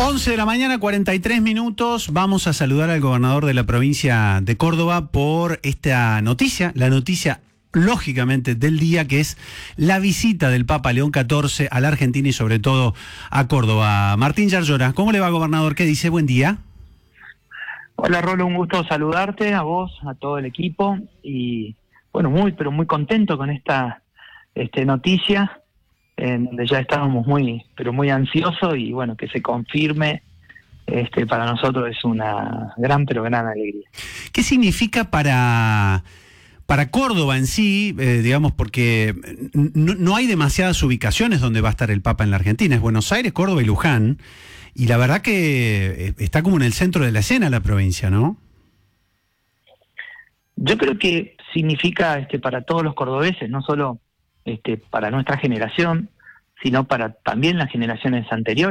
11 de la mañana, 43 minutos. Vamos a saludar al gobernador de la provincia de Córdoba por esta noticia, la noticia lógicamente del día, que es la visita del Papa León XIV a la Argentina y sobre todo a Córdoba. Martín Yarlora, ¿cómo le va, gobernador? ¿Qué dice? Buen día. Hola, Rolo, un gusto saludarte, a vos, a todo el equipo, y bueno, muy contento con esta noticia, en donde ya estábamos muy ansiosos, y bueno, que se confirme, para nosotros es una gran alegría. ¿Qué significa para Córdoba en sí, digamos, porque no hay demasiadas ubicaciones donde va a estar el Papa en la Argentina? Es Buenos Aires, Córdoba y Luján, y la verdad que está como en el centro de la escena la provincia, ¿no? Yo creo que significa para todos los cordobeses, no solo para nuestra generación, sino para también las generaciones anteriores.